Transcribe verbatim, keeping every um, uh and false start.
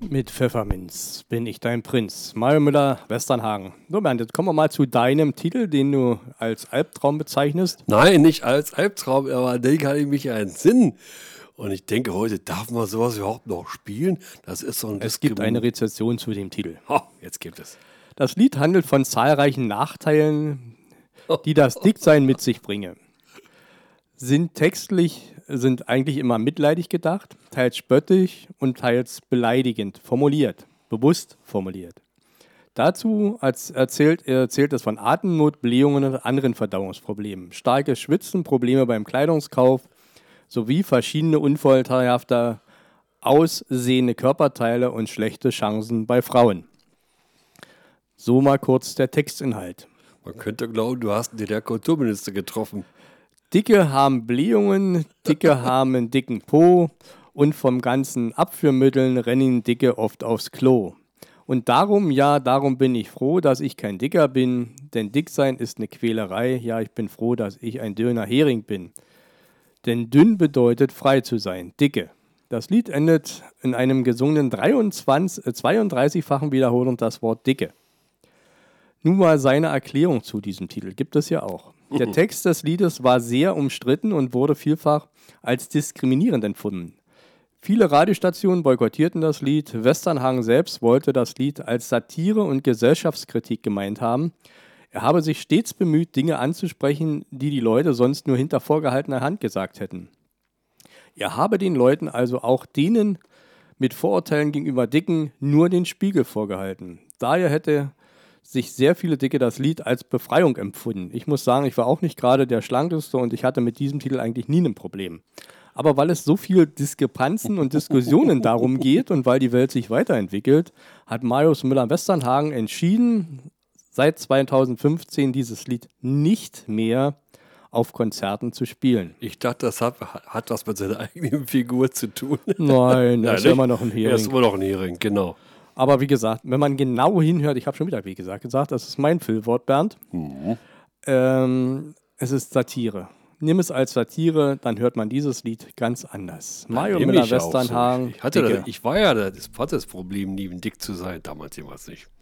Mit Pfefferminz bin ich dein Prinz. Mario Müller, Westernhagen. So, Bernd, jetzt kommen wir mal zu deinem Titel, den du als Albtraum bezeichnest. Nein, nicht als Albtraum, aber an den kann ich mich ja entsinnen. Und ich denke, heute darf man sowas überhaupt noch spielen. Das ist so ein Es gibt eine Rezession zu dem Titel. Oh, jetzt gibt es. Das Lied handelt von zahlreichen Nachteilen, die das Dicksein mit sich bringe. Sind textlich, sind eigentlich immer mitleidig gedacht, teils spöttisch und teils beleidigend formuliert, bewusst formuliert. Dazu als erzählt, erzählt es von Atemnot, Blähungen und anderen Verdauungsproblemen, starkes Schwitzen, Probleme beim Kleidungskauf sowie verschiedene unvorteilhafte aussehende Körperteile und schlechte Chancen bei Frauen. So mal kurz der Textinhalt. Man könnte glauben, du hast den der Kulturminister getroffen. Dicke haben Blähungen, Dicke haben einen dicken Po und vom ganzen Abführmitteln rennen Dicke oft aufs Klo. Und darum, ja, darum bin ich froh, dass ich kein Dicker bin, denn Dicksein ist eine Quälerei. Ja, ich bin froh, dass ich ein dünner Hering bin. Denn dünn bedeutet frei zu sein, Dicke. Das Lied endet in einem gesungenen dreiundzwanzig, äh, zweiunddreißig-fachen Wiederholung das Wort Dicke. Nun mal seine Erklärung zu diesem Titel, gibt es ja auch. Der Text des Liedes war sehr umstritten und wurde vielfach als diskriminierend empfunden. Viele Radiostationen boykottierten das Lied. Westernhagen selbst wollte das Lied als Satire und Gesellschaftskritik gemeint haben. Er habe sich stets bemüht, Dinge anzusprechen, die die Leute sonst nur hinter vorgehaltener Hand gesagt hätten. Er habe den Leuten, also auch denen mit Vorurteilen gegenüber Dicken, nur den Spiegel vorgehalten. Daher hätte sich sehr viele Dicke das Lied als Befreiung empfunden. Ich muss sagen, ich war auch nicht gerade der Schlankeste und ich hatte mit diesem Titel eigentlich nie ein Problem. Aber weil es so viel Diskrepanzen und Diskussionen darum geht und weil die Welt sich weiterentwickelt, hat Marius Müller-Westernhagen entschieden, seit zweitausendfünfzehn dieses Lied nicht mehr auf Konzerten zu spielen. Ich dachte, das hat, hat was mit seiner eigenen Figur zu tun. Nein, er ist ja immer noch ein Hering. Er ist immer noch ein Hering, genau. Aber wie gesagt, wenn man genau hinhört, ich habe schon wieder wie gesagt gesagt, das ist mein Füllwort, Bernd. Mhm. Ähm, es ist Satire. Nimm es als Satire, dann hört man dieses Lied ganz anders. Mario Nehm Müller ich auch so. Westernhagen. Ich, hatte Dicke. das, ich war ja das, hatte das Problem, nie dick zu sein, damals jemals nicht.